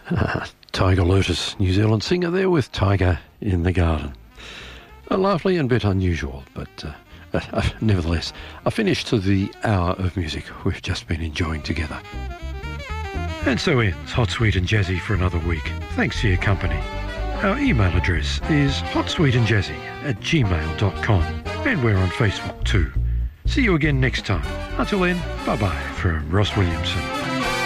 Tiger Lotus, New Zealand singer there with Tiger in the Garden. Lovely and a bit unusual, but nevertheless, a finish to the hour of music we've just been enjoying together. And so ends Hot, Sweet and Jazzy for another week. Thanks for your company. Our email address is hotsweetandjazzy@gmail.com, and we're on Facebook too. See you again next time. Until then, bye-bye from Ross Williamson.